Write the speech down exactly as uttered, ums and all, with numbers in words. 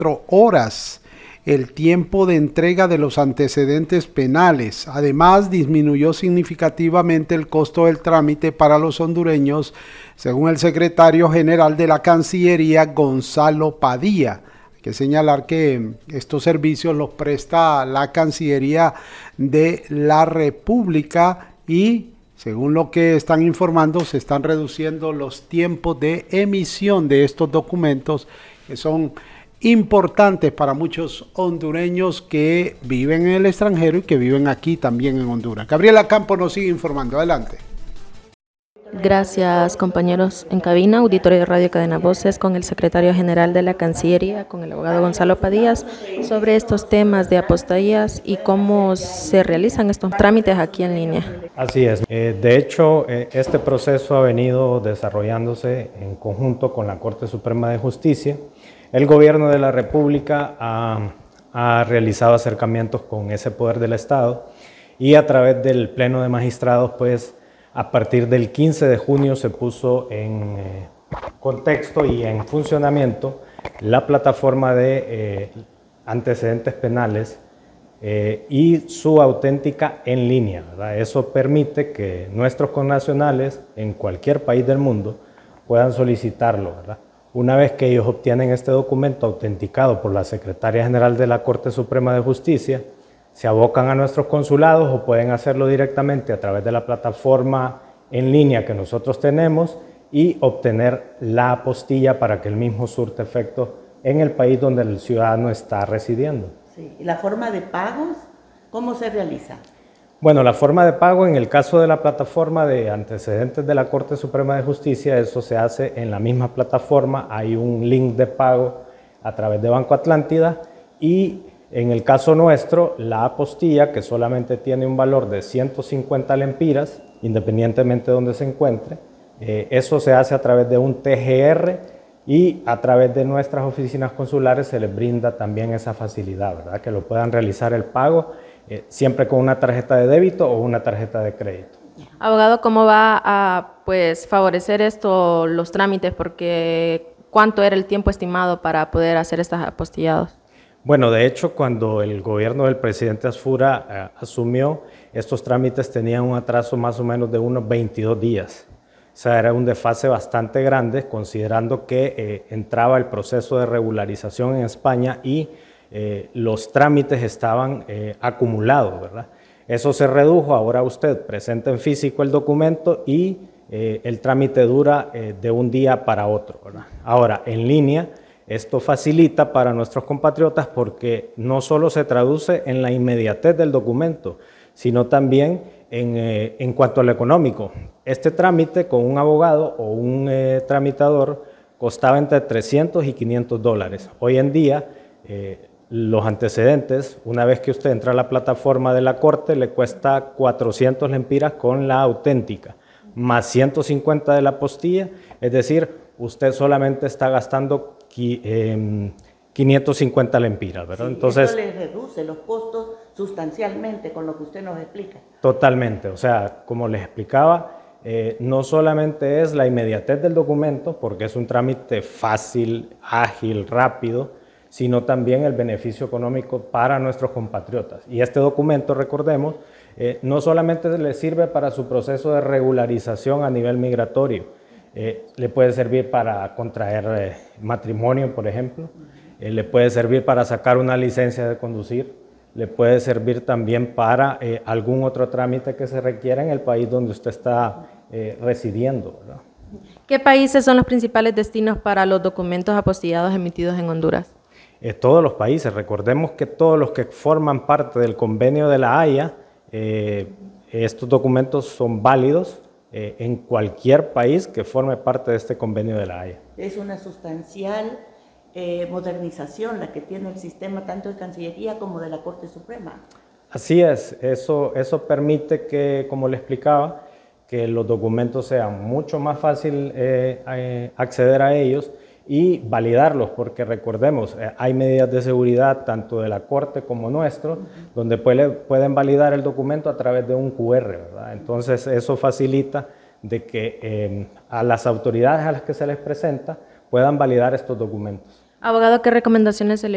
horas el tiempo de entrega de los antecedentes penales. Además, disminuyó significativamente el costo del trámite para los hondureños, según el secretario general de la Cancillería, Gonzalo Padilla. Hay que señalar que estos servicios los presta la Cancillería de la República y, según lo que están informando, se están reduciendo los tiempos de emisión de estos documentos que son importantes para muchos hondureños que viven en el extranjero y que viven aquí también en Honduras. Gabriela Campos nos sigue informando. Adelante. Gracias, compañeros en cabina, auditorio de Radio Cadena Voces, con el secretario general de la Cancillería, con el abogado Gonzalo Padilla, sobre estos temas de apostillas y cómo se realizan estos trámites aquí en línea. Así es. Eh, de hecho, eh, este proceso ha venido desarrollándose en conjunto con la Corte Suprema de Justicia. El Gobierno de la República ha, ha realizado acercamientos con ese poder del Estado y a través del Pleno de Magistrados, pues, a partir del quince de junio se puso en eh, contexto y en funcionamiento la plataforma de eh, antecedentes penales eh, y su auténtica en línea, ¿verdad? Eso permite que nuestros connacionales en cualquier país del mundo puedan solicitarlo, ¿verdad? Una vez que ellos obtienen este documento autenticado por la Secretaria General de la Corte Suprema de Justicia, se abocan a nuestros consulados o pueden hacerlo directamente a través de la plataforma en línea que nosotros tenemos y obtener la apostilla para que el mismo surte efecto en el país donde el ciudadano está residiendo. Sí. ¿Y la forma de pagos, cómo se realiza? Bueno, la forma de pago en el caso de la plataforma de antecedentes de la Corte Suprema de Justicia, eso se hace en la misma plataforma, hay un link de pago a través de Banco Atlántida y en el caso nuestro, la apostilla, que solamente tiene un valor de ciento cincuenta lempiras, independientemente de donde se encuentre, eh, eso se hace a través de un T G R y a través de nuestras oficinas consulares se les brinda también esa facilidad, ¿verdad? Que lo puedan realizar el pago eh, siempre con una tarjeta de débito o una tarjeta de crédito. Abogado, ¿cómo va a pues, favorecer esto, los trámites? Porque ¿cuánto era el tiempo estimado para poder hacer estos apostillados? Bueno, de hecho, cuando el gobierno del presidente Asfura eh, asumió, estos trámites tenían un atraso más o menos de unos veintidós días. O sea, era un desfase bastante grande, considerando que eh, entraba el proceso de regularización en España y eh, los trámites estaban eh, acumulados, ¿verdad? Eso se redujo, ahora usted presenta en físico el documento y eh, el trámite dura eh, de un día para otro, ¿verdad? Ahora, en línea, esto facilita para nuestros compatriotas porque no solo se traduce en la inmediatez del documento, sino también en, eh, en cuanto a lo económico. Este trámite con un abogado o un eh, tramitador costaba entre trescientos y quinientos dólares. Hoy en día, eh, los antecedentes, una vez que usted entra a la plataforma de la Corte, le cuesta cuatrocientos lempiras con la auténtica, más ciento cincuenta de la apostilla, es decir, usted solamente está gastando quinientos cincuenta lempiras, ¿verdad? Sí, entonces, eso le reduce los costos sustancialmente con lo que usted nos explica. Totalmente, o sea, como les explicaba, eh, no solamente es la inmediatez del documento, porque es un trámite fácil, ágil, rápido, sino también el beneficio económico para nuestros compatriotas. Y este documento, recordemos, eh, no solamente le sirve para su proceso de regularización a nivel migratorio, eh, le puede servir para contraer eh, matrimonio, por ejemplo, eh, le puede servir para sacar una licencia de conducir, le puede servir también para eh, algún otro trámite que se requiera en el país donde usted está eh, residiendo, ¿verdad? ¿Qué países son los principales destinos para los documentos apostillados emitidos en Honduras? Eh, todos los países, recordemos que todos los que forman parte del convenio de la Haya, eh, estos documentos son válidos eh, en cualquier país que forme parte de este convenio de la Haya. Es una sustancial eh, modernización la que tiene el sistema tanto de Cancillería como de la Corte Suprema. Así es, eso, eso permite que, como le explicaba, que los documentos sean mucho más fácil eh, eh, acceder a ellos y validarlos, porque recordemos, eh, hay medidas de seguridad tanto de la Corte como nuestro, uh-huh. donde puede, pueden validar el documento a través de un cu erre, ¿verdad? Entonces eso facilita de que eh, a las autoridades a las que se les presenta puedan validar estos documentos. Abogado, ¿qué recomendaciones se le